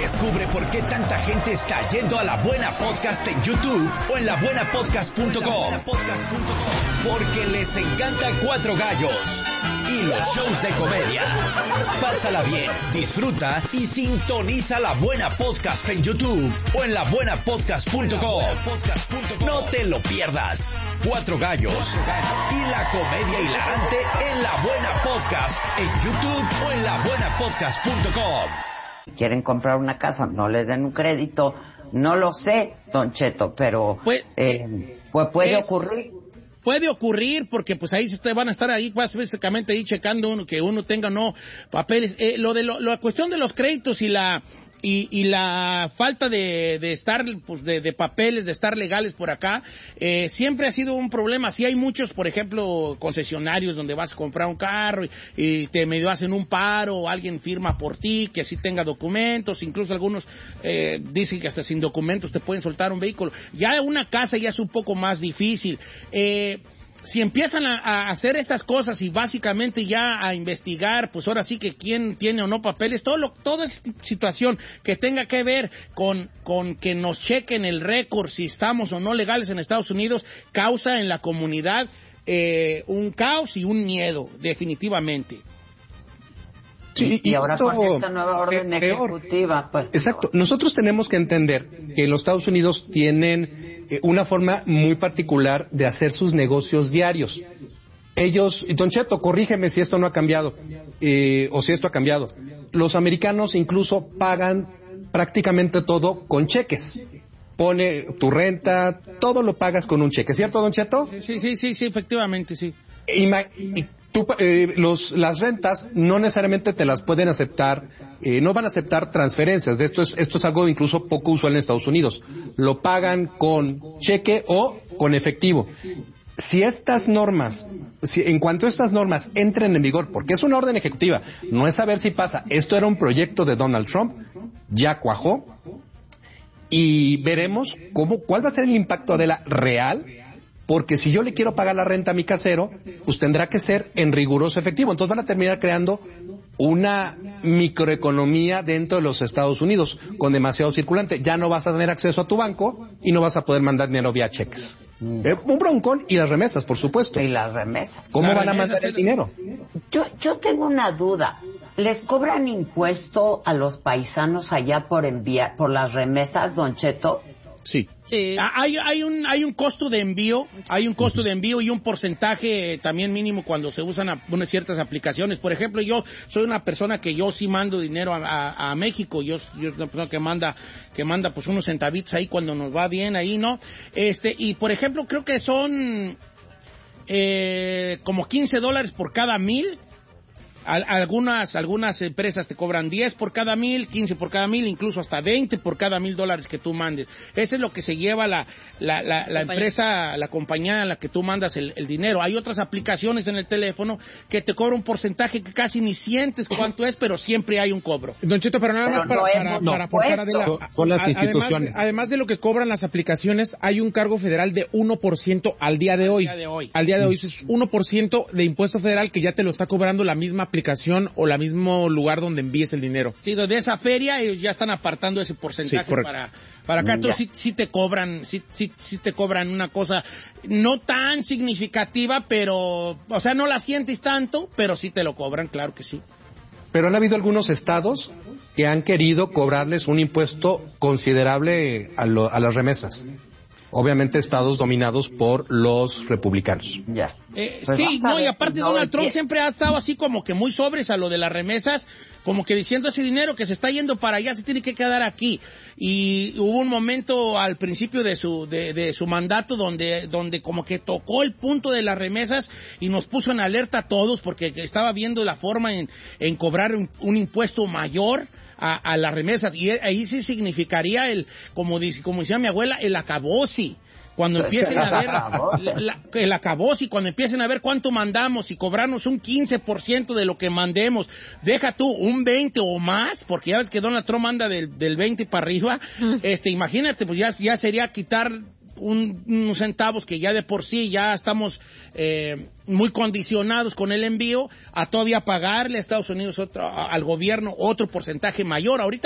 Descubre por qué tanta gente está yendo a La Buena Podcast en YouTube o en labuenapodcast.com. Porque les encanta Cuatro Gallos y los shows de comedia. Pásala bien, disfruta y sintoniza La Buena Podcast en YouTube o en labuenapodcast.com. No te lo pierdas. Cuatro Gallos y la comedia hilarante en La Buena Podcast en YouTube o en labuenapodcast.com. Quieren comprar una casa, no les den un crédito, no lo sé, Don Cheto, pero pues puede ocurrir. Puede ocurrir porque pues ahí van a estar ahí básicamente ahí checando que uno tenga no papeles. La cuestión de los créditos y la falta de estar pues de papeles, de estar legales por acá, siempre ha sido un problema. Sí hay muchos, por ejemplo, concesionarios donde vas a comprar un carro y te medio hacen un paro, o alguien firma por ti, que sí tenga documentos, incluso algunos dicen que hasta sin documentos te pueden soltar un vehículo. Ya una casa ya es un poco más difícil. Si empiezan a hacer estas cosas y básicamente ya a investigar, pues ahora sí que quién tiene o no papeles, toda situación que tenga que ver con que nos chequen el récord si estamos o no legales en Estados Unidos, causa en la comunidad un caos y un miedo, definitivamente. Sí, y ahora con esta nueva orden ejecutiva, pues... Exacto. Nosotros tenemos que entender que los Estados Unidos tienen una forma muy particular de hacer sus negocios diarios. Ellos, Don Cheto, corrígeme si esto no ha cambiado, o si esto ha cambiado. Los americanos incluso pagan prácticamente todo con cheques. Pone tu renta, todo lo pagas con un cheque, ¿cierto, Don Cheto? Sí, efectivamente, sí. Las rentas no necesariamente te las pueden aceptar, no van a aceptar transferencias. Esto es algo incluso poco usual en Estados Unidos. Lo pagan con cheque o con efectivo. En cuanto estas normas entren en vigor, porque es una orden ejecutiva, no es saber si pasa. Esto era un proyecto de Donald Trump, ya cuajó, y veremos cuál va a ser el impacto de la real. Porque si yo le quiero pagar la renta a mi casero, pues tendrá que ser en riguroso efectivo. Entonces van a terminar creando una microeconomía dentro de los Estados Unidos con demasiado circulante. Ya no vas a tener acceso a tu banco y no vas a poder mandar dinero vía cheques. Un broncón y las remesas, por supuesto. Y las remesas. ¿Cómo van a mandar el dinero? Yo tengo una duda. ¿Les cobran impuesto a los paisanos allá por las remesas, Don Cheto? Sí. Hay un costo de envío, y un porcentaje también mínimo cuando se usan unas ciertas aplicaciones. Por ejemplo, yo soy una persona que yo sí mando dinero a México. Yo soy una persona que manda pues unos centavitos ahí cuando nos va bien ahí, ¿no? Y por ejemplo, creo que son como $15 por cada 1,000. Algunas empresas te cobran 10 por cada 1,000, 15 por cada 1,000, incluso hasta 20 por cada $1,000 que tú mandes. Eso es lo que se lleva la empresa, la compañía a la que tú mandas el dinero. Hay otras aplicaciones en el teléfono que te cobran un porcentaje que casi ni sientes cuánto es, pero siempre hay un cobro. Don Cheto, pero nada más para aportar con las instituciones. Además de lo que cobran las aplicaciones, hay un cargo federal de 1% al día de hoy. Al día de hoy es 1% de impuesto federal que ya te lo está cobrando la misma aplicación o el mismo lugar donde envíes el dinero. Sí, de esa feria ellos ya están apartando ese porcentaje para acá. Entonces sí te cobran una cosa no tan significativa, pero, o sea, no la sientes tanto, pero sí te lo cobran, claro que sí. Pero han habido algunos estados que han querido cobrarles un impuesto considerable a las remesas. Obviamente estados dominados por los republicanos. Ya. Sí, y aparte Donald Trump siempre ha estado así como que muy sobres a lo de las remesas, como que diciendo ese dinero que se está yendo para allá se tiene que quedar aquí. Y hubo un momento al principio de su mandato donde como que tocó el punto de las remesas y nos puso en alerta a todos porque estaba viendo la forma en cobrar un impuesto mayor a las remesas, y ahí sí significaría como decía mi abuela, el acabose. Cuando empiecen a ver el acabose, cuando empiecen a ver cuánto mandamos y cobrarnos un 15% de lo que mandemos, deja tú un 20 o más, porque ya ves que Donald Trump anda del 20 para arriba. Imagínate, pues ya sería quitar unos centavos que ya de por sí ya estamos muy condicionados con el envío, a todavía pagarle a Estados Unidos al gobierno otro porcentaje mayor. Ahorita